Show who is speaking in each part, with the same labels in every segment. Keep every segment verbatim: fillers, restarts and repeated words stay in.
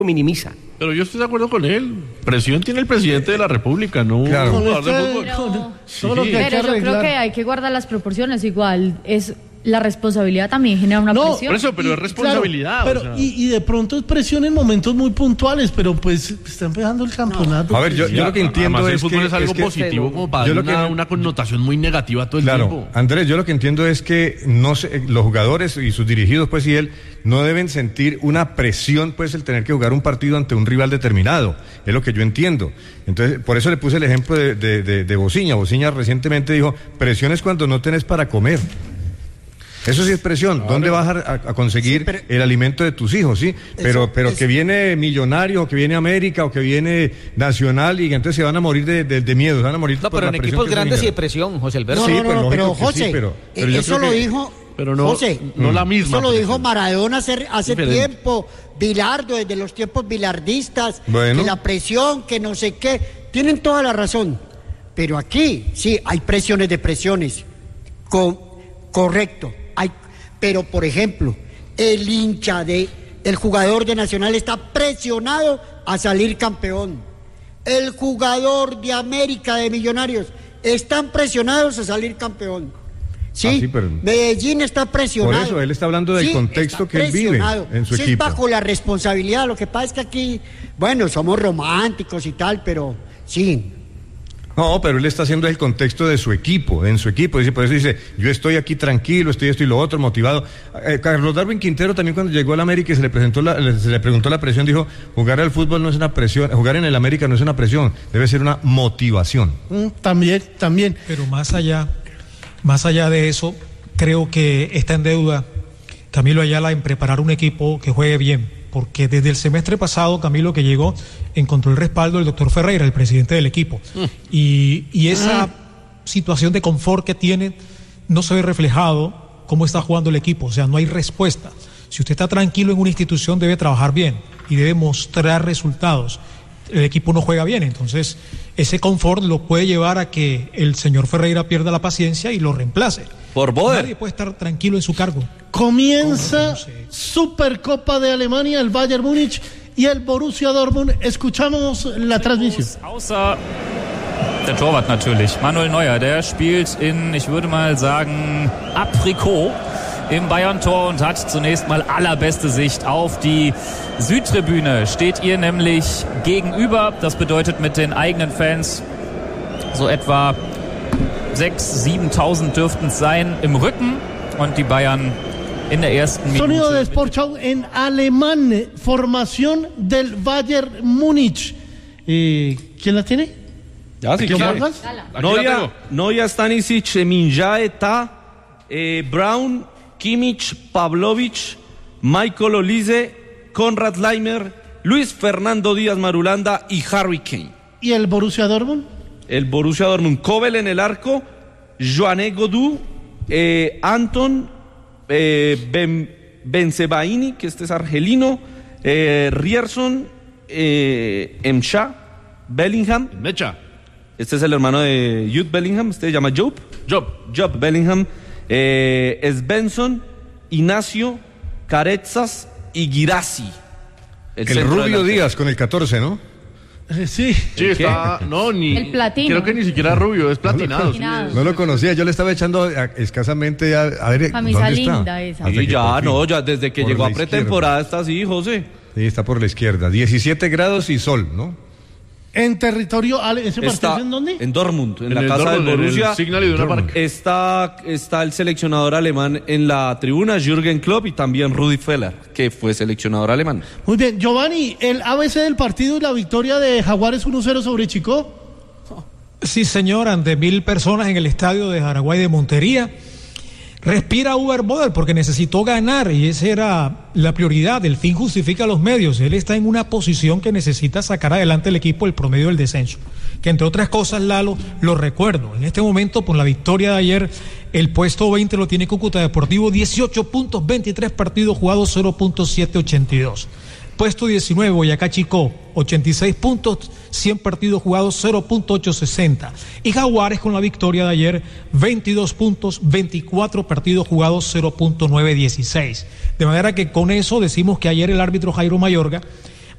Speaker 1: minimiza.
Speaker 2: Pero yo estoy de acuerdo con él. Presión tiene el presidente de la República, no
Speaker 3: claro.
Speaker 2: un jugador de fútbol.
Speaker 4: Pero,
Speaker 2: Sí.
Speaker 4: pero yo creo que hay que guardar las proporciones. Igual es la responsabilidad también genera una
Speaker 5: No,
Speaker 4: presión.
Speaker 2: Por eso, pero
Speaker 5: Y,
Speaker 2: es responsabilidad.
Speaker 5: claro,
Speaker 2: o
Speaker 5: pero,
Speaker 2: sea.
Speaker 5: y, y de pronto es presión en momentos muy puntuales, pero pues está empezando el campeonato.
Speaker 3: A ver, yo,
Speaker 2: Sí,
Speaker 3: yo lo que entiendo
Speaker 2: además,
Speaker 3: es
Speaker 2: el fútbol
Speaker 3: que
Speaker 2: es algo
Speaker 3: es que-
Speaker 2: positivo como para
Speaker 3: yo
Speaker 2: dar
Speaker 3: lo que
Speaker 2: una,
Speaker 3: no-
Speaker 2: una connotación muy negativa todo el
Speaker 3: Claro,
Speaker 2: tiempo.
Speaker 3: Andrés, yo lo que entiendo es que no sé, los jugadores y sus dirigidos, pues, y él, no deben sentir una presión, pues, el tener que jugar un partido ante un rival determinado. Es lo que yo entiendo. Entonces, por eso le puse el ejemplo de, de, de, de Bociña. Bociña recientemente dijo, presión es cuando no tenés para comer. Eso sí es presión. ¿Dónde vas a, a conseguir
Speaker 6: Sí, pero-
Speaker 3: el alimento de tus hijos? Sí, pero,
Speaker 6: Eso
Speaker 3: pero
Speaker 6: es-
Speaker 3: que viene Millonario, o que viene América, o que viene Nacional, y entonces se van a morir de, de, de miedo, se van a morir
Speaker 7: No,
Speaker 3: por
Speaker 7: pero
Speaker 3: la
Speaker 7: en
Speaker 3: presión
Speaker 7: equipos
Speaker 3: que se
Speaker 7: grandes y de
Speaker 3: genera.
Speaker 7: presión, José Alberto.
Speaker 6: No,
Speaker 3: Sí,
Speaker 6: no,
Speaker 3: pues,
Speaker 6: no,
Speaker 3: lógico
Speaker 6: pero
Speaker 3: que sí,
Speaker 6: José,
Speaker 3: pero- pero
Speaker 6: eh,
Speaker 3: yo
Speaker 6: eso
Speaker 3: creo
Speaker 6: lo
Speaker 3: que-
Speaker 6: dijo,
Speaker 2: pero no,
Speaker 6: José,
Speaker 2: no la misma.
Speaker 6: eso lo dijo
Speaker 2: presión.
Speaker 6: Maradona hace, hace
Speaker 2: Diferente.
Speaker 6: tiempo, Bilardo, desde los tiempos bilardistas,
Speaker 3: Bueno.
Speaker 6: que la presión, que no sé qué, tienen toda la razón, pero aquí sí hay presiones de presiones, con, correcto, hay, pero por ejemplo, el hincha de, el jugador de Nacional está presionado a salir campeón, el jugador de América, de Millonarios, están presionados a salir campeón. Sí,
Speaker 3: Ah, sí, pero-
Speaker 6: Medellín está presionado.
Speaker 3: Por eso, él está hablando del contexto
Speaker 6: está
Speaker 3: que él vive
Speaker 6: presionado.
Speaker 3: en su
Speaker 6: Sí,
Speaker 3: equipo.
Speaker 6: es bajo la responsabilidad. Lo que pasa es que aquí, bueno, somos románticos y tal, pero sí.
Speaker 3: No, pero él está haciendo el contexto de su equipo, en su equipo. Dice, por eso dice, yo estoy aquí tranquilo, estoy esto y lo otro, motivado. Eh, Carlos Darwin Quintero también, cuando llegó al América y se le presentó la, se le preguntó la presión, dijo, jugar al fútbol no es una presión, jugar en el América no es una presión, debe ser una motivación.
Speaker 5: Mm, también, también.
Speaker 8: Pero más allá, más allá de eso, creo que está en deuda Camilo Ayala en preparar un equipo que juegue bien, porque desde el semestre pasado, Camilo, que llegó, encontró el respaldo del doctor Ferreira, el presidente del equipo, mm. y, y esa mm. situación de confort que tiene no se ve reflejado cómo está jugando el equipo, o sea, no hay respuesta. Si usted está tranquilo en una institución, debe trabajar bien y debe mostrar resultados. El equipo no juega bien, entonces ese confort lo puede llevar a que el señor Ferreira pierda la paciencia y lo reemplace.
Speaker 7: Por Boder.
Speaker 8: Nadie puede estar tranquilo en su cargo.
Speaker 5: Comienza Supercopa de Alemania, el Bayern Múnich y el Borussia Dortmund. Escuchamos la transmisión.
Speaker 9: Außer der Torwart natürlich, Manuel Neuer, der spielt in, ich würde mal sagen, Aprikot im Bayern-Tor und hat zunächst mal allerbeste Sicht auf die Südtribüne. Steht ihr nämlich gegenüber, das bedeutet mit den eigenen Fans so etwa sechstausend, siebentausend dürften es sein im Rücken und die Bayern in der ersten Minute.
Speaker 5: Sonido de Sportschau en alemán, formación del Bayern Múnich. Eh, ¿Quién la tiene?
Speaker 10: Ya, si
Speaker 5: ¿Quién
Speaker 10: quieres.
Speaker 5: Vargas?
Speaker 10: Noia, Noia, Stanisic, Minjae, Ta, eh, Brown, Kimmich, Pavlovic, Michael Olise, Konrad Laimer, Luis Fernando Díaz Marulanda y Harry Kane.
Speaker 5: ¿Y el Borussia Dortmund?
Speaker 10: El Borussia Dortmund, Kobel en el arco, Joanne Godou, eh, Anton, eh, ben, Benzebaini, que este es argelino, eh, Rierson, eh, Emsha, Bellingham.
Speaker 2: Mecha.
Speaker 10: Este es el hermano de Jude Bellingham, este se llama Job.
Speaker 2: Job.
Speaker 10: Job Bellingham, eh, Svensson, Ignacio, Carezas y Girassi.
Speaker 3: El,
Speaker 10: centro
Speaker 3: Rubio
Speaker 10: delantero.
Speaker 3: Díaz con el catorce, ¿no?
Speaker 5: Eh, sí.
Speaker 2: Sí, está. No, ni.
Speaker 4: El platino.
Speaker 2: Creo que ni siquiera rubio, es platinado.
Speaker 4: Platinado.
Speaker 2: sí,
Speaker 3: No lo conocía, yo le estaba echando a- escasamente a, a ver
Speaker 4: Camisa
Speaker 3: dónde
Speaker 4: linda
Speaker 3: está.
Speaker 4: esa.
Speaker 10: Y
Speaker 3: Hasta que
Speaker 10: ya,
Speaker 3: por fin.
Speaker 10: no, ya desde que
Speaker 3: Por
Speaker 10: llegó
Speaker 3: la
Speaker 10: a
Speaker 3: izquierda.
Speaker 10: pretemporada está así, José.
Speaker 3: Sí, está por la izquierda. diecisiete grados y sol, ¿no?
Speaker 5: En territorio, ale- ¿ese partido
Speaker 10: Está
Speaker 5: es en dónde?
Speaker 10: en Dortmund, en,
Speaker 2: En
Speaker 10: la
Speaker 2: el
Speaker 10: casa
Speaker 2: Dortmund,
Speaker 10: del
Speaker 2: en el
Speaker 10: Borussia.
Speaker 2: Signal Iduna
Speaker 3: Dortmund.
Speaker 2: Park.
Speaker 10: Está, está el seleccionador alemán en la tribuna, Jürgen Klopp, y también Rudi Feller, que fue seleccionador alemán.
Speaker 5: Muy bien, Giovanni, el A B C del partido y la victoria de Jaguares uno cero sobre Chico.
Speaker 8: Sí, señor, ante mil personas en el estadio de Jaraguay de Montería. Respira Uber Boder porque necesitó ganar y esa era la prioridad. El fin justifica los medios. Él está en una posición que necesita sacar adelante el equipo el promedio del descenso. Que entre otras cosas, Lalo, lo recuerdo. En este momento, por la victoria de ayer, el puesto veinte lo tiene Cúcuta Deportivo, dieciocho puntos, veintitrés partidos jugados, cero punto setecientos ochenta y dos. Puesto diecinueve, Boyacá Chicó, ochenta y seis puntos, cien partidos jugados, cero punto ochocientos sesenta. Y Jaguares con la victoria de ayer, veintidós puntos, veinticuatro partidos jugados, cero punto novecientos dieciséis. De manera que con eso decimos que ayer el árbitro Jairo Mayorga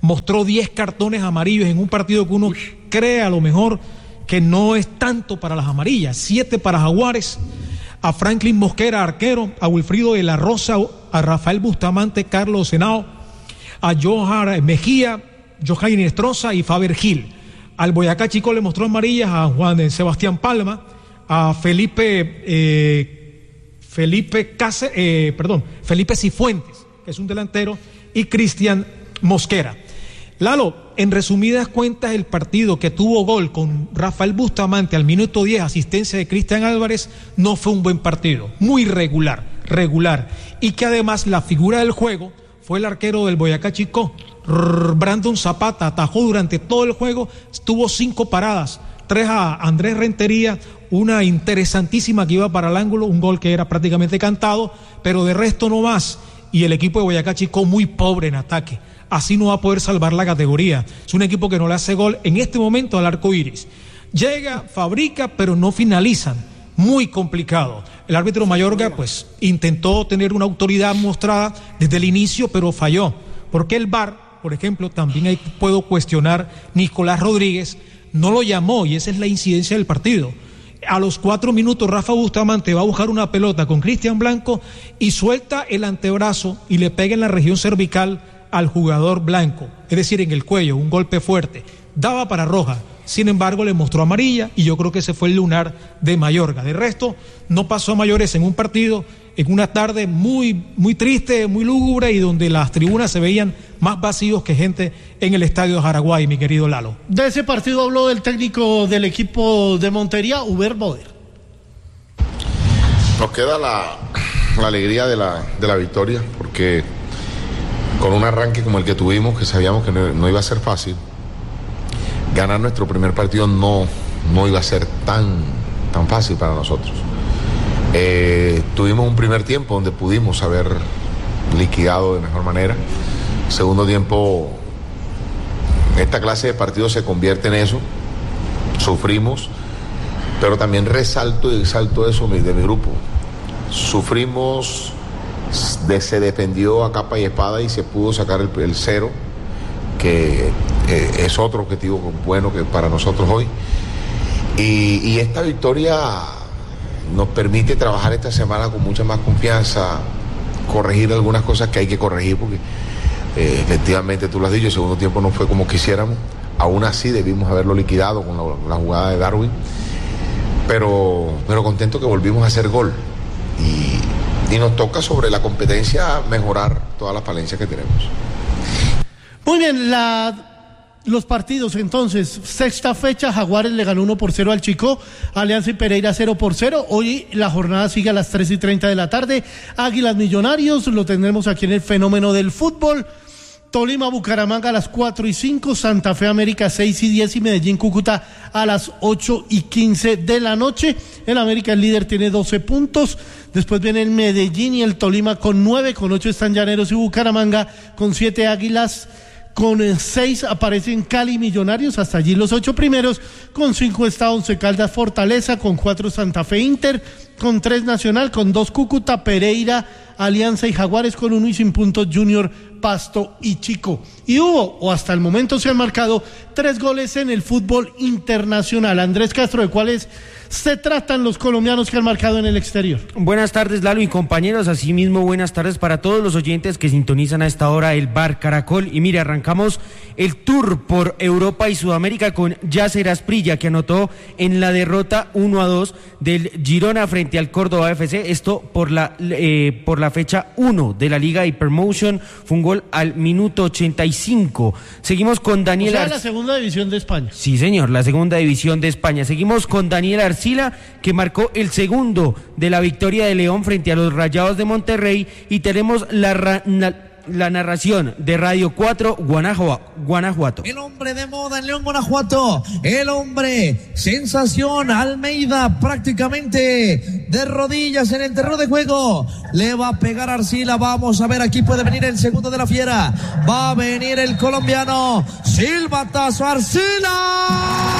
Speaker 8: mostró diez cartones amarillos en un partido que uno Uy. cree a lo mejor que no es tanto para las amarillas. Siete para Jaguares, a Franklin Mosquera, arquero, a Wilfrido de la Rosa, a Rafael Bustamante, Carlos Senao, a Johar Mejía, Johain Estroza y Faber Gil. Al Boyacá Chico le mostró amarillas a Juan Sebastián Palma, a Felipe eh, Felipe Case, eh, perdón, Felipe Cifuentes, que es un delantero, y Cristian Mosquera. Lalo, en resumidas cuentas, el partido que tuvo gol con Rafael Bustamante al minuto diez, asistencia de Cristian Álvarez, no fue un buen partido, muy regular, regular, y que además la figura del juego fue el arquero del Boyacá Chico, Brandon Zapata, atajó durante todo el juego, tuvo cinco paradas, tres a Andrés Rentería, una interesantísima que iba para el ángulo, un gol que era prácticamente cantado, pero de resto no más, y el equipo de Boyacá Chico muy pobre en ataque, así no va a poder salvar la categoría, es un equipo que no le hace gol en este momento al arco iris, llega, fabrica, pero no finalizan, muy complicado. El árbitro Mayorga pues intentó tener una autoridad mostrada desde el inicio, pero falló, porque el V A R, por ejemplo, también ahí puedo cuestionar, Nicolás Rodríguez no lo llamó, y esa es la incidencia del partido. A los cuatro minutos Rafa Bustamante va a buscar una pelota con Cristian Blanco y suelta el antebrazo y le pega en la región cervical al jugador blanco, es decir, en el cuello, un golpe fuerte, daba para roja, sin embargo le mostró amarilla y yo creo que ese fue el lunar de Mayorga. De resto, no pasó a mayores en un partido, en una tarde muy, muy triste, muy lúgubre y donde las tribunas se veían más vacíos que gente en el estadio de Jaraguay, mi querido Lalo.
Speaker 5: De ese partido habló el técnico del equipo de Montería, Hubert Boder.
Speaker 1: Nos queda la, la alegría de la, de la victoria, porque con un arranque como el que tuvimos, que sabíamos que no, no iba a ser fácil, ganar nuestro primer partido no, no iba a ser tan, tan fácil para nosotros. Eh, tuvimos un primer tiempo donde pudimos haber liquidado de mejor manera. Segundo tiempo, esta clase de partidos se convierte en eso. Sufrimos, pero también resalto y exalto eso de mi grupo. Sufrimos, de, se defendió a capa y espada y se pudo sacar el, el cero, que eh, es otro objetivo bueno que para nosotros hoy. Y, y esta victoria nos permite trabajar esta semana con mucha más confianza, corregir algunas cosas que hay que corregir, porque eh, efectivamente tú lo has dicho, el segundo tiempo no fue como quisiéramos, aún así debimos haberlo liquidado con la, la jugada de Darwin, pero, pero contento que volvimos a hacer gol y, y nos toca sobre la competencia mejorar todas las falencias que tenemos.
Speaker 5: Muy bien, la... Los partidos entonces, sexta fecha, Jaguares le ganó uno por cero al Chicó, Alianza y Pereira cero por cero, hoy la jornada sigue a las tres y treinta de la tarde, Águilas Millonarios, lo tendremos aquí en el fenómeno del fútbol, Tolima Bucaramanga a las cuatro y cinco, Santa Fe América seis y diez y Medellín Cúcuta a las ocho y quince de la noche, el América el líder tiene doce puntos, después viene el Medellín y el Tolima con nueve, con ocho están Llaneros y Bucaramanga, con siete Águilas, con seis aparecen Cali Millonarios, hasta allí los ocho primeros, con cinco está Once Caldas Fortaleza, con cuatro Santa Fe Inter, con tres Nacional, con dos Cúcuta, Pereira, Alianza y Jaguares, con uno y sin puntos Junior, Pasto y Chico. Y hubo, o hasta el momento se han marcado, tres goles en el fútbol internacional. Andrés Castro, ¿de cuáles se tratan los colombianos que han marcado en el exterior?
Speaker 7: Buenas tardes, Lalo y compañeros, asimismo buenas tardes para todos los oyentes que sintonizan a esta hora el Bar Caracol. Y mire, arrancamos el tour por Europa y Sudamérica con Yasser Asprilla, que anotó en la derrota uno a dos del Girona frente al Córdoba F C, esto por la, eh, por la fecha uno de la Liga Hypermotion, fue un gol al minuto ochenta y cinco. Seguimos con Daniel...
Speaker 5: O sea,
Speaker 7: Ar...
Speaker 5: la segunda división de España.
Speaker 7: Sí, señor, la segunda división de España. Seguimos con Daniel Arcila, que marcó el segundo de la victoria de León frente a los Rayados de Monterrey, y tenemos la, ra... la narración de Radio cuatro Guanajuato.
Speaker 11: El hombre de moda en León, Guanajuato, el hombre sensación, Almeida prácticamente de rodillas en el terreno de juego, le va a pegar a Arcila. Vamos a ver, aquí puede venir el segundo de la fiera, va a venir el colombiano, silbatazo, Arcila.